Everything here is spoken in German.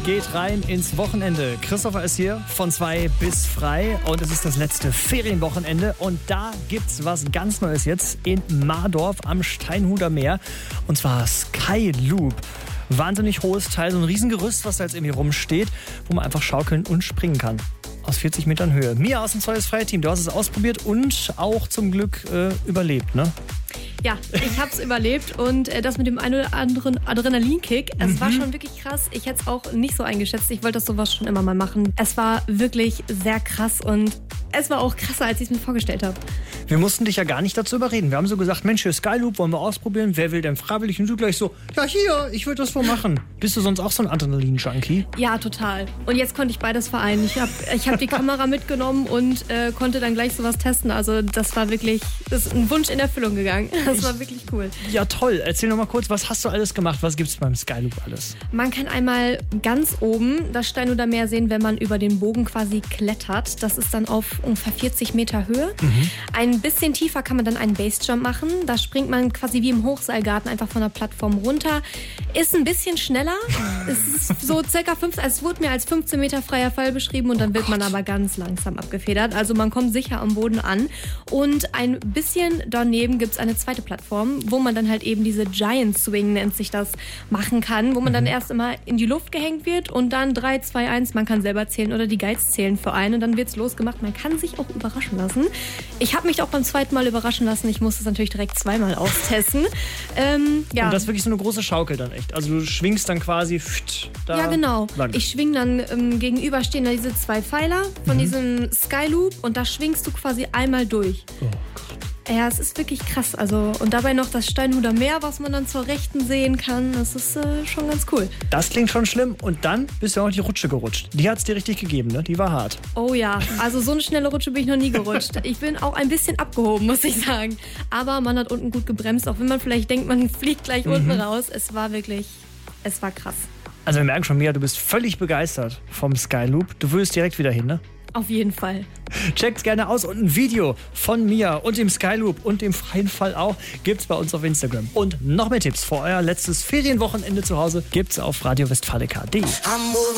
geht rein ins Wochenende. Christopher ist hier von 2 bis frei und es ist das letzte Ferienwochenende und da gibt's was ganz Neues jetzt in Mardorf am Steinhuder Meer und zwar Sky Loop. Wahnsinnig hohes Teil, so ein Riesengerüst, was da jetzt irgendwie rumsteht, wo man einfach schaukeln und springen kann. Aus 40 Metern Höhe. Mia aus dem 2 bis frei Team, du hast es ausprobiert und auch zum Glück überlebt, ne? Ja, ich hab's überlebt und das mit dem einen oder anderen Adrenalinkick, es war schon wirklich krass. Ich hätte es auch nicht so eingeschätzt. Ich wollte das sowas schon immer mal machen. Es war wirklich sehr krass und es war auch krasser, als ich es mir vorgestellt habe. Wir mussten dich ja gar nicht dazu überreden. Wir haben so gesagt, Mensch, hier ist Sky Loop, wollen wir ausprobieren? Wer will denn freiwillig? Und du gleich so, ja hier, ich will das wohl machen. Bist du sonst auch so ein Adrenalin-Junkie? Ja, total. Und jetzt konnte ich beides vereinen. Ich hab die Kamera mitgenommen und konnte dann gleich sowas testen. Also das war wirklich, das ist ein Wunsch in Erfüllung gegangen. Das war wirklich cool. Ja, toll. Erzähl noch mal kurz, was hast du alles gemacht? Was gibt's beim Sky Loop alles? Man kann einmal ganz oben das Steinhuder Meer sehen, wenn man über den Bogen quasi klettert. Das ist dann auf ungefähr 40 Meter Höhe. Ein bisschen tiefer kann man dann einen Basejump machen. Da springt man quasi wie im Hochseilgarten einfach von der Plattform runter. Ist ein bisschen schneller. Es ist so circa 15, es wurde mir als 15 Meter freier Fall beschrieben und dann wird man aber ganz langsam abgefedert. Also man kommt sicher am Boden an. Und ein bisschen daneben gibt es eine zweite Plattform, wo man dann halt eben diese Giant Swing, nennt sich das, machen kann, wo man dann erst immer in die Luft gehängt wird und dann 3, 2, 1, man kann selber zählen oder die Guides zählen für einen und dann wird's losgemacht. Man kann sich auch überraschen lassen. Ich habe mich auch beim zweiten Mal überraschen lassen. Ich musste es natürlich direkt zweimal austesten. Ja. Und das ist wirklich so eine große Schaukel dann echt. Also du schwingst dann quasi da ja, genau. lang. Ich schwing dann gegenüber stehen da diese 2 Pfeiler von diesem Sky Loop und da schwingst du quasi einmal durch. Oh Gott. Ja, es ist wirklich krass. Also, und dabei noch das Steinhuder Meer, was man dann zur Rechten sehen kann. Das ist schon ganz cool. Das klingt schon schlimm. Und dann bist du auch die Rutsche gerutscht. Die hat's dir richtig gegeben, ne? Die war hart. Oh ja, also so eine schnelle Rutsche bin ich noch nie gerutscht. Ich bin auch ein bisschen abgehoben, muss ich sagen. Aber man hat unten gut gebremst, auch wenn man vielleicht denkt, man fliegt gleich unten raus. Es war krass. Also wir merken schon, Mia, du bist völlig begeistert vom Sky Loop. Du würdest direkt wieder hin, ne? Auf jeden Fall. Checkt's gerne aus und ein Video von Mia und dem Sky Loop und dem freien Fall auch gibt's bei uns auf Instagram. Und noch mehr Tipps für euer letztes Ferienwochenende zu Hause gibt's auf radiowestfalica.de.